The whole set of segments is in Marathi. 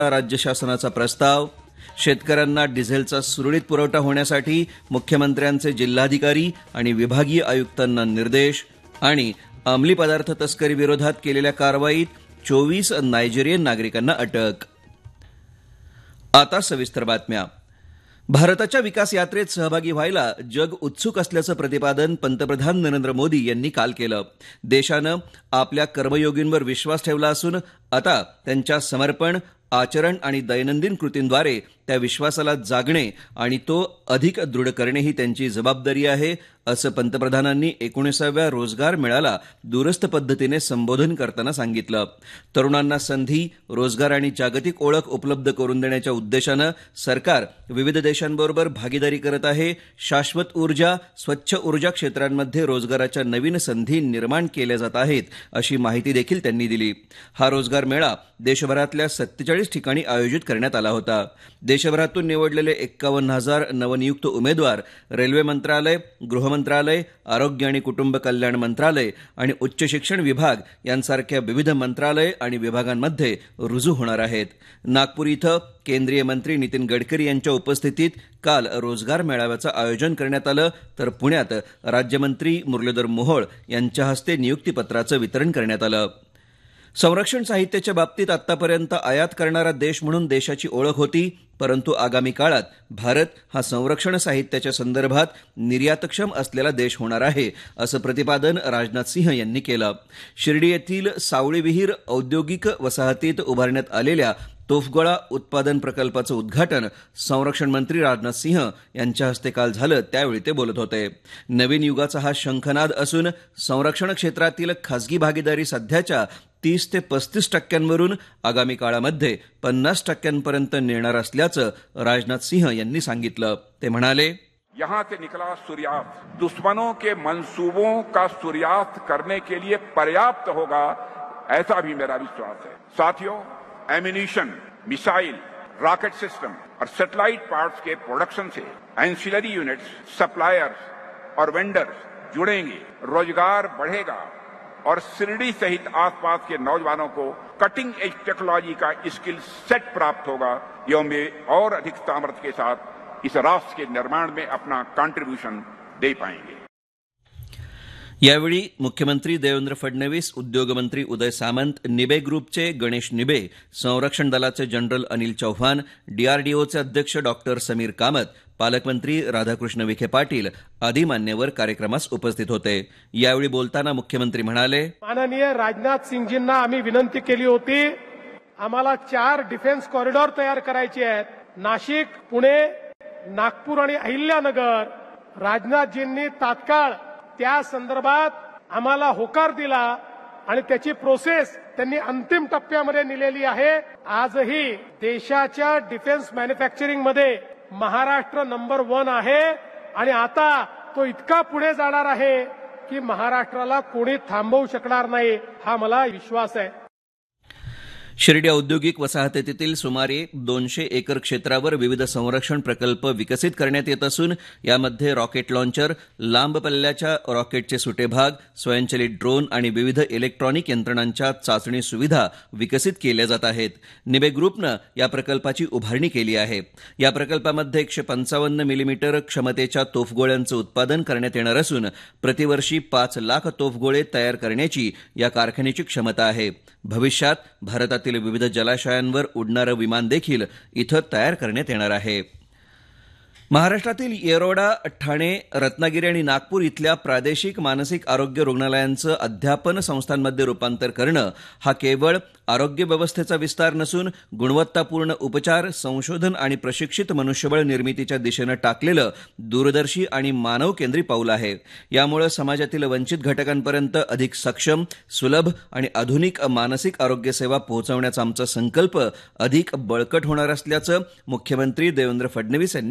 राज्य शासनाचा प्रस्ताव, शेतकऱ्यांना डिझेलचा सुरळीत पुरवठा होण्यासाठी मुख्यमंत्र्यांचे जिल्हाधिकारी आणि विभागीय आयुक्तांना निर्देश आणि अंमली पदार्थ तस्करी विरोधात केलेल्या कारवाईत 24 नायजेरियन नागरिकांना अटक. आता सविस्तर बातम्या. भारताच्या विकास यात्रेत सहभागी व्हायला जग उत्सुक असल्याचं प्रतिपादन पंतप्रधान नरेंद्र मोदी यांनी काल केलं. देशानं आपल्या कर्मयोगींवर विश्वास ठेवला असून आता त्यांच्या समर्पण, आचरण आणि दैनंदिन कृतींद्वारे त्या विश्वासाला जागणे आणि तो अधिक दृढ करणे ही त्यांची जबाबदारी आहे, असं पंतप्रधानांनी 19व्या रोजगार मेळ्याला दूरस्थ पद्धतीने संबोधन करताना सांगितलं. तरुणांना संधी, रोजगार आणि जागतिक ओळख उपलब्ध करून देण्याच्या उद्देशानं सरकार विविध देशांबरोबर भागीदारी करत आहे. शाश्वत ऊर्जा, स्वच्छ ऊर्जा क्षेत्रांमध्ये रोजगाराच्या नवीन संधी निर्माण केल्या जात आहेत, अशी माहिती देखील त्यांनी दिली. हा रोजगार मेळा देशभरातल्या 47 ठिकाणी आयोजित करण्यात आला होता. देशभरातून निवडलेले 51,000 नवनियुक्त उमेदवार रेल्वे मंत्रालय, गृहमंत्रालय, आरोग्य आणि कुटुंब कल्याण मंत्रालय आणि उच्च शिक्षण विभाग यांसारख्या विविध मंत्रालय आणि विभागांमध्ये रुजू होणार आहेत. नागपूर इथं केंद्रीय मंत्री नितीन गडकरी यांच्या उपस्थितीत काल रोजगार मेळाव्याचं आयोजन करण्यात आलं, तर पुण्यात राज्यमंत्री मुरलीधर मोहोळ यांच्या हस्ते नियुक्तीपत्राचं वितरण करण्यात आलं. संरक्षण साहित्याच्या बाबतीत आतापर्यंत आयात करणारा देश म्हणून देशाची ओळख होती, परंतु आगामी काळात भारत हा संरक्षण साहित्याच्या संदर्भात निर्यातक्षम असलेला देश होणार आहे, असं प्रतिपादन राजनाथ सिंह यांनी केलं. शिर्डी येथील सावळी विहीर औद्योगिक वसाहतीत उभारण्यात आलेल्या तोफगोळा उत्पादन प्रकल्पाचं उद्घाटन संरक्षण मंत्री राजनाथ सिंह यांच्या हस्ते काल झालं, त्यावेळी ते बोलत होते. नवीन युगाचा हा शंखनाद असून संरक्षण क्षेत्रातील खासगी भागीदारी सध्याच्या 30 ते 35% आगामी काळामध्ये 50% नेणार असल्याचं राजनाथ सिंह यांनी सांगितलं. ते म्हणाले, यहाँ से निकला सूर्यास्त दुश्मनों के मंसूबों का सूर्यास्त करने के लिए पर्याप्त होगा, ऐसा भी मेरा विश्वास है. साथियों, एम्यूनिशन, मिसाइल, रॉकेट सिस्टम और सैटेलाइट पार्ट्स के प्रोडक्शन से एंसिलरी यूनिट्स, सप्लायर्स और वेंडर्स जुड़ेंगे, रोजगार बढ़ेगा और शिरडी सहित आसपास के नौजवानों को कटिंग एज टेक्नोलॉजी का स्किल सेट प्राप्त होगा. एवं वे और अधिक सामर्थ्य के साथ इस राष्ट्र के निर्माण में अपना कंट्रीब्यूशन दे पाएंगे. यावेळी मुख्यमंत्री देवेंद्र फडणवीस, उद्योगमंत्री उदय सामंत, निबे ग्रुपचे गणेश निबे, संरक्षण दलाचे जनरल अनिल चौहान, डीआरडीओचे अध्यक्ष डॉक्टर समीर कामत, पालकमंत्री राधाकृष्ण विखे पाटील आदी मान्यवर कार्यक्रमास उपस्थित होते. यावेळी बोलताना मुख्यमंत्री म्हणाले, माननीय राजनाथ सिंगजींना आम्ही विनंती केली होती, आम्हाला 4 डिफेन्स कॉरिडॉर तयार करायचे आहेत. नाशिक, पुणे, नागपूर आणि अहिल्यानगर. राजनाथजींनी तात्काळ त्या संदर्भात आम्हाला होकार दिला आणि त्याची प्रोसेस त्यांनी अंतिम टप्प्यामध्ये नेलेली आहे. आजही देशाच्या डिफेन्स मॅन्युफॅक्चरिंग मध्ये महाराष्ट्र नंबर 1 आहे आणि आता तो इतका पुढे जाणार आहे की महाराष्ट्राला कोणी थांबवू शकणार नाही, हा मला विश्वास आहे. शिर्डी औद्योगिक वसाहतीतील सुमारे 200 एकर क्षेत्रावर विविध संरक्षण प्रकल्प विकसित करण्यात येत असून यामध्ये रॉकेट लॉन्चर, लांब पल्ल्याच्या रॉकेटचे सुटे भाग, स्वयंचलित ड्रोन आणि विविध इलेक्ट्रॉनिक यंत्रणांच्या चाचणी सुविधा विकसित केल्या जात आहेत. निबे ग्रुपनं या प्रकल्पाची उभारणी केली आहे. या प्रकल्पामध्ये 155 मिलीमीटर क्षमतेच्या तोफगोळ्यांचं उत्पादन करण्यात येणार असून प्रतिवर्षी 5 लाख तोफगोळे तयार करण्याची या कारखान्याची क्षमता आहे. भविष्यात भारतातील विविध जलाशयांवर उडणारं विमान देखील इथं तयार करण्यात येणार आहे. महाराष्ट्रातील येरोडा, ठाणे, रत्नागिरी आणि नागपूर इथल्या प्रादेशिक मानसिक आरोग्य रुग्णालयांचं अध्यापन संस्थांमध्ये रूपांतर करणं हा केवळ आरोग्य व्यवस्थेचा विस्तार नसून गुणवत्तापूर्ण उपचार, संशोधन आणि प्रशिक्षित मनुष्यबळ निर्मितीच्या दिशेनं टाकलेलं दूरदर्शी आणि मानवकेंद्री पाऊल आहे. यामुळे समाजातील वंचित घटकांपर्यंत अधिक सक्षम, सुलभ आणि आधुनिक मानसिक आरोग्य सेवा पोहोचवण्याचा आमचा संकल्प अधिक बळकट होणार असल्याचं मुख्यमंत्री देवेंद्र फडणवीस यांनी काल सांगितलं.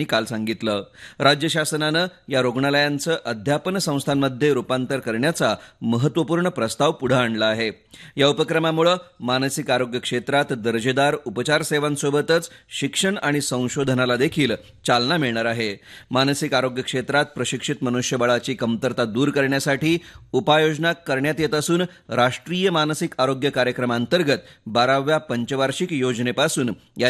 सांगितलं. राज्य शासनानं या रुग्णालयांचं अध्यापन संस्थांमध्ये रूपांतर करण्याचा महत्त्वपूर्ण प्रस्ताव पुढे आणला आहे. या उपक्रमामुळे मानसिक आरोग्य क्षेत्रात दर्जेदार उपचार सेवांसोबतच शिक्षण आणि संशोधनाला देखील चालना मिळणार आहे. मानसिक आरोग्य क्षेत्रात प्रशिक्षित मनुष्यबळाची कमतरता दूर करण्यासाठी उपाययोजना करण्यात येत असून राष्ट्रीय मानसिक आरोग्य कार्यक्रमांतर्गत 12व्या पंचवार्षिक योजनेपासून या